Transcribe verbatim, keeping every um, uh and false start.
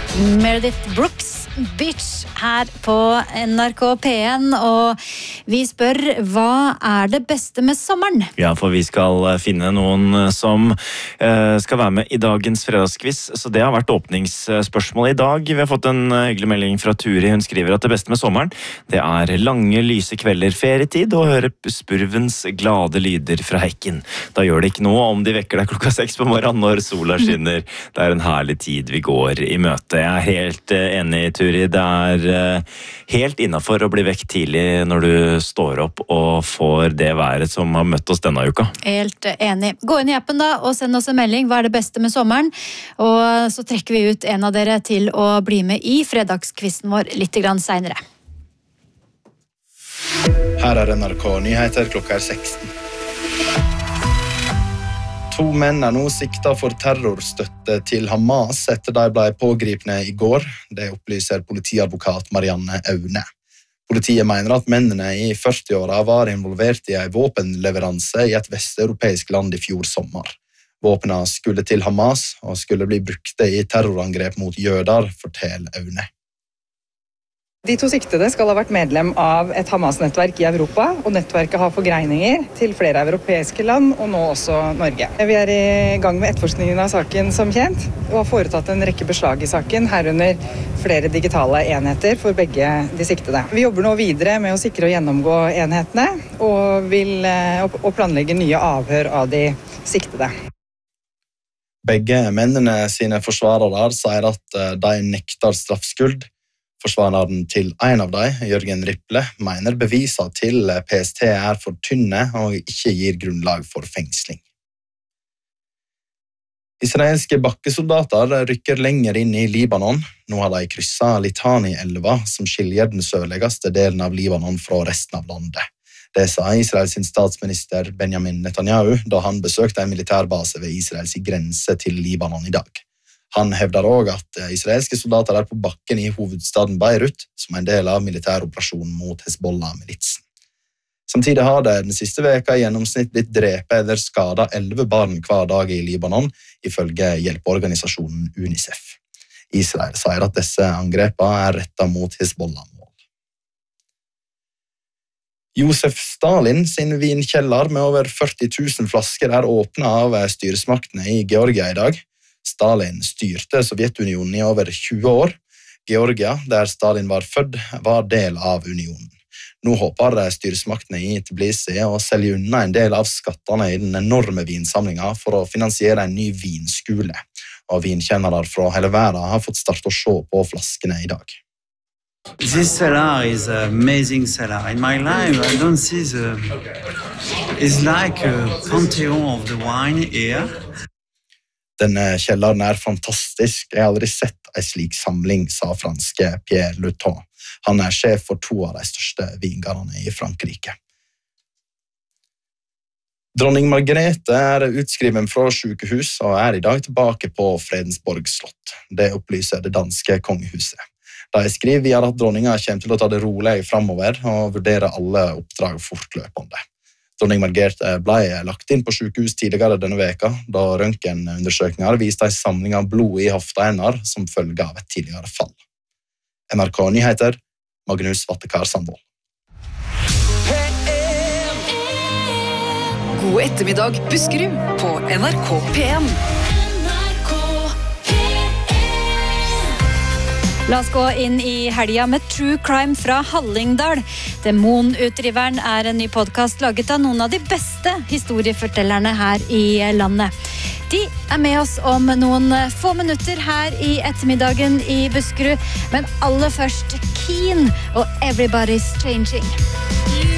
Meredith Brooks, Bitch, her på N R K P en, og vi spør, hva er det beste med sommeren? Ja, for vi skal finne noen som uh, skal være med i dagens fredagsquiz, så det har vært åpningsspørsmål i dag. Vi har fått en hyggelig melding fra Turi. Hun skriver at det beste med sommeren, det er lange, lyse kvelder, ferietid, og høre spurvens glade lyder fra hekken. Da gjør det ikke noe om de vekker deg klokka seks på morgenen når sola skinner. Det er en herlig tid vi går i møte. Jeg er helt uh, enig, Turi. Det er uh, helt innenfor å bli vekk tidlig når du står opp og får det været som har møtt oss denne uka. Helt enig. Gå inn i appen da og send oss en melding. Hva er det beste med sommeren? Og så trekker vi ut en av dere til å bli med i fredagskvisten vår litt grann senere. Her er N R K Nyheter, klokka er seksten. To menn er nå siktet for terrorstøtte til Hamas etter de ble pågripne i går. Det opplyser politiadvokat Marianne Aune. Politiet mener at mennene i førti-åra var involvert i en våpenleveranse i et vesteuropeisk land i fjor sommer. Våpnene skulle til Hamas og skulle bli brukte i terrorangrep mot jøder, forteller Aune. De to siktede skal ha vært medlem av et Hamas-nettverk i Europa, og nettverket har forgreininger til flere europeiske land, og nå også Norge. Vi er i gang med etterforskningen av saken som kjent, og har foretatt en rekke beslag i saken, herunder flere digitale enheter for begge de siktede. Vi jobber nå videre med å sikre og gjennomgå enhetene, og vil og planlegge nye avhør av de siktede. Begge mennene sine forsvarere sier at de nekter straffskyld. Forsvareren til en av dem, Jørgen Ripple, mener beviser til P S T er for tynne og ikke gir grunnlag for fengsling. Israelske bakkesoldater rykker lenger inn i Libanon. Nå har de krysset Litani-elva, som skiljer den sørligste delen av Libanon fra resten av landet. Det sa Israels statsminister Benjamin Netanyahu da han besøkte en militærbase ved Israels grense til Libanon i dag. Han hevder også at israelske soldater er på bakken i hovedstaden Beirut som en del av militæroperasjonen mot Hezbollah-militsen. Samtidig har det den siste veka i gjennomsnitt blitt drepet eller skadet elleve barn hver dag i Libanon, ifølge hjelpeorganisasjonen UNICEF. Israel sier at disse angrepene er rettet mot Hezbollah-mål. Josef Stalin sin vinkjeller med over førti tusen flasker er åpnet av styresmaktene i Georgia i dag. Stalin styrte Sovjetunionen i over tjue år. Georgia, der Stalin var født, var del av unionen. Nå håper styresmaktene i Tbilisi å selge unna en del av skattene i den enorme vinsamlingen for å finansiere en ny vinskole. Og vinkjennere fra hele verden har fått starte å se på flaskene i dag. This cellar is an amazing cellar. In my life, I don't see the... It's like a pantheon of the wine here. Denne kjelleren er fantastisk. Jeg har aldri sett en slik samling, sa franske Pierre Luton. Han er sjef for to av de største vingårdene i Frankrike. Dronning Margrethe er utskriven fra sykehus og er i dag tilbake på Fredensborg slott. Det opplyser det danske kongehuset. De skriver videre at dronninga kommer til å ta det rolig fremover og vurdere alle oppdrag fortløpende. Dronning Margrethe ble lagt inn på sykehus tidligere denne veka, da røntgenundersøkninger viste en samling av blod i hofteender som følge av et tidligere fall. N R K Nyheter, Magnus Vattekar Sandvold. God ettermiddag, Buskerud, på N R K P en. La oss gå inn i helga med True Crime fra Hallingdal. Demonutdriveren er en ny podcast laget av noen av de beste historiefortellerne her i landet. De er med oss om noen få minutter her i ettermiddagen i Buskerud, men aller først Keen og Everybody's Changing.